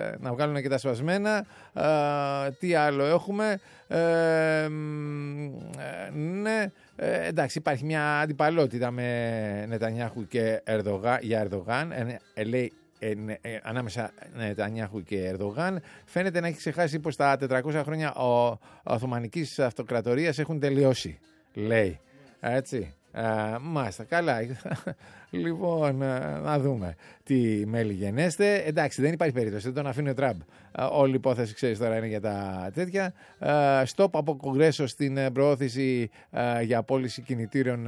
να βγάλουν και τα σπασμένα. Τι άλλο έχουμε? Ναι, εντάξει, υπάρχει μια αντιπαλότητα με Νετανιάχου και για Ερντογάν. Λέει ανάμεσα Νετανιάχου και Ερντογάν. Φαίνεται να έχει ξεχάσει πως τα 400 χρόνια Οθωμανικής Αυτοκρατορίας έχουν τελειώσει, λέει. Έτσι. Μάλιστα, καλά. Λοιπόν, να δούμε τι μέλη γενέστε. Εντάξει, δεν υπάρχει περίπτωση, δεν τον αφήνει ο Τραμπ. Όλη η υπόθεση, ξέρεις, τώρα είναι για τα τέτοια. Στοπ από Κογκρέσο στην προώθηση για πώληση κινητήρων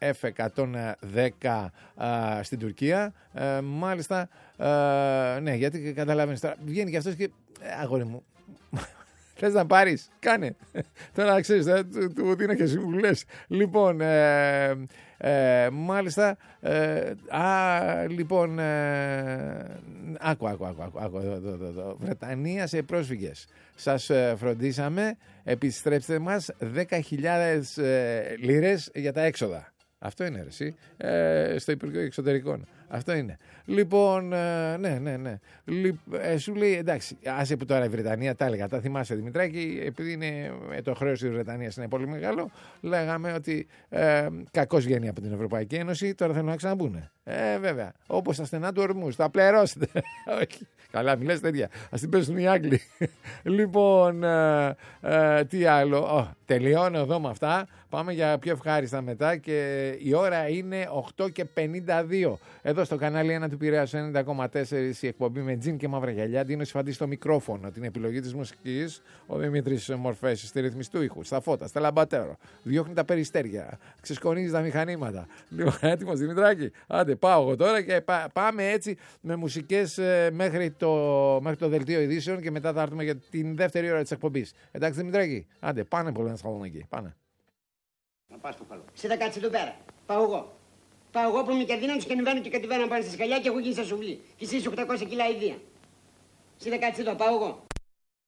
F-110 στην Τουρκία. Μάλιστα, ναι, γιατί καταλαβαίνεις τώρα, βγαίνει και αυτός και αγόρι μου, θες να πάρεις, κάνε. Τώρα ξέρεις, του δίνω και συμβουλές. Λοιπόν, μάλιστα, λοιπόν, άκου εδώ. Βρετανία σε πρόσφυγες. Σας φροντίσαμε, επιστρέψτε μας 10.000 λίρες για τα έξοδα. Αυτό είναι, εσύ, στο Υπουργείο Εξωτερικών. Αυτό είναι. Λοιπόν, ναι. Σου λέει, εντάξει, άσε που τώρα η Βρετανία τα έλεγα. Τα θυμάσαι, Δημητράκη, επειδή είναι, το χρέος της Βρετανίας είναι πολύ μεγάλο, λέγαμε ότι κακώς βγαίνει από την Ευρωπαϊκή Ένωση, τώρα θέλουν να ξαναμπούνε. Βέβαια, όπως τα στενά του ορμούς, θα πληρώσετε. Όχι. Καλά, μιλάς τέτοια. Ας την πέσουν οι Άγγλοι. Λοιπόν, τι άλλο. Τελειώνω εδώ με αυτά. Πάμε για πιο ευχάριστα μετά και η ώρα είναι 8:52. Εδώ στο κανάλι 1 του Πειραιάς 90,4 η εκπομπή με τζιν και μαύρα γυαλιά. Ντίνο Σιφαντή στο μικρόφωνο. Την επιλογή της μουσικής ο Δημήτρης Μορφές στη ρυθμιστού ήχου. Στα φώτα, στα λαμπατέρο. Διώχνει τα περιστέρια. Ξεσκονίζει τα μηχανήματα. Λοιπόν, έτοιμος Δημητράκη. Άντε, πάω εγώ τώρα και πάμε έτσι με μουσικές μέχρι το δελτίο ειδήσεων και μετά θα έρθουμε για την δεύτερη ώρα της εκπομπής. Εντάξει, Δημητράκη. Άντε, πάνε πολύ να σχολούν εκεί. Πάνε. Να πας το καλό. Εσύ θα κάτσεις εδώ πέρα. Πάω εγώ. Πάω εγώ που είμαι και αδύναμος και ανεβαίνω και κατεβαίνω πάνω στη σκαλιά και έχω γίνει στα σουβλί. Και εσύ είσαι 800 κιλά ιδία. Εσύ θα κάτσεις εδώ. Πάω εγώ.